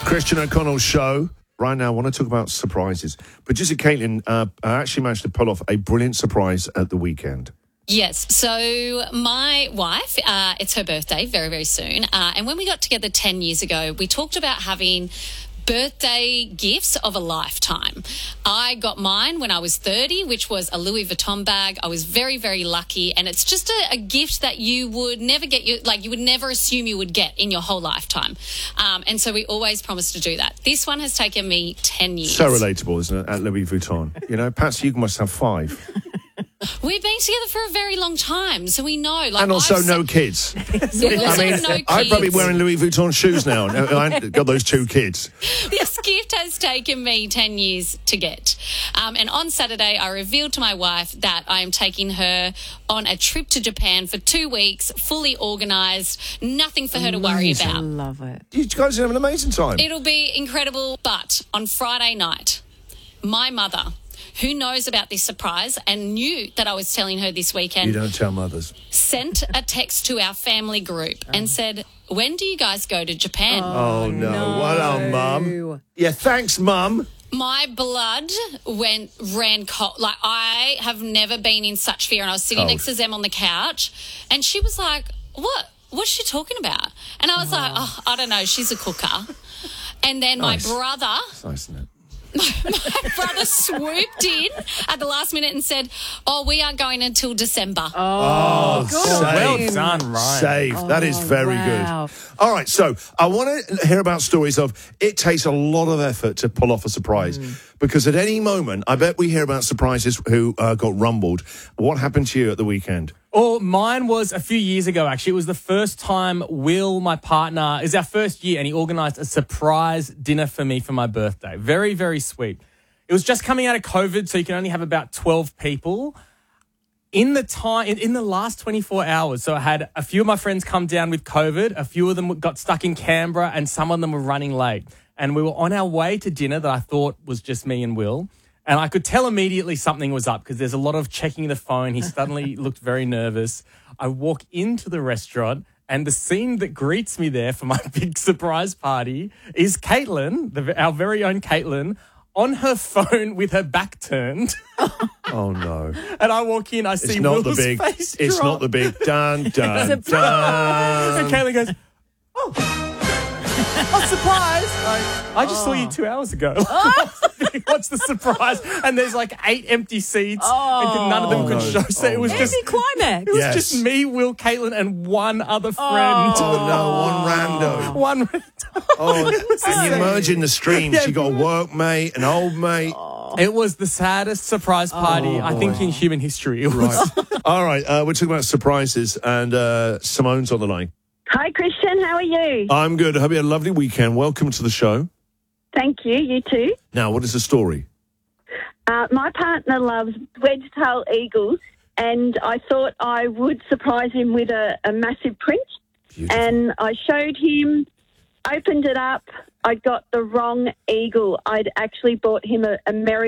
Christian O'Connell's show. Right now, I want to talk about surprises. Producer Caitlin actually managed to pull off a brilliant surprise at the weekend. Yes. So my wife, it's her birthday very, very soon. And when we got together 10 years ago, we talked about having birthday gifts of a lifetime. I got mine when I was 30, which was a Louis Vuitton bag. I was very, very lucky. And it's just a gift that you would never get, you would never assume you would get in your whole lifetime. And so we always promised to do that. This one has taken me 10 years. So relatable, isn't it, at Louis Vuitton? You know, Patsy, you must have 5. We've been together for a very long time, so we know. And also no kids. I'm probably wearing Louis Vuitton shoes now. I've got those 2 kids. This gift has taken me 10 years to get. And on Saturday, I revealed to my wife that I am taking her on a trip to Japan for 2 weeks, fully organised, nothing for her to worry about. I love it. You guys have an amazing time. It'll be incredible. But on Friday night, my mother, who knows about this surprise and knew that I was telling her this weekend. You don't tell mothers. Sent a text to our family group and said, when do you guys go to Japan? Oh, no. Well, Mum. Yeah, thanks, Mum. My blood ran cold. Like, I have never been in such fear. And I was sitting next to Zem on the couch and she was like, what's she talking about? And I was like, I don't know. She's a cooker. And then my brother... It's nice, isn't it? My brother swooped in at the last minute and said, we aren't going until December. Well done, Ryan. Safe. That is very good. All right, so I want to hear about stories of it takes a lot of effort to pull off a surprise because at any moment, I bet we hear about surprises who got rumbled. What happened to you at the weekend? Oh, mine was a few years ago, actually. It was the first time Will, my partner, is our first year, and he organised a surprise dinner for me for my birthday. Very, very sweet. It was just coming out of COVID, so you can only have about 12 people. In the last 24 hours, so I had a few of my friends come down with COVID, a few of them got stuck in Canberra, and some of them were running late. And we were on our way to dinner that I thought was just me and Will. And I could tell immediately something was up because there's a lot of checking the phone. He suddenly looked very nervous. I walk into the restaurant and the scene that greets me there for my big surprise party is Caitlin, our very own Caitlin, on her phone with her back turned. Oh, no. And I walk in, I see Will's face drop. It's not the big dun, dun, dun. And Caitlin goes, oh, surprise. I just saw you 2 hours ago. What's the surprise? And there's like 8 empty seats and none of them could show. So it was just climax. It was just me, Will, Caitlin, and one other friend. Oh, no, one rando. And you merge in the streams. You got a workmate, an old mate. It was the saddest surprise party, I think, in human history. It was. Right. All right, we're talking about surprises, and Simone's on the line. Hi, Christian. How are you? I'm good. I hope you had a lovely weekend. Welcome to the show. Thank you. You too. Now, what is the story? My partner loves wedge-tail eagles, and I thought I would surprise him with a massive print. Beautiful. And I showed him, opened it up. I got the wrong eagle. I'd actually bought him a Merry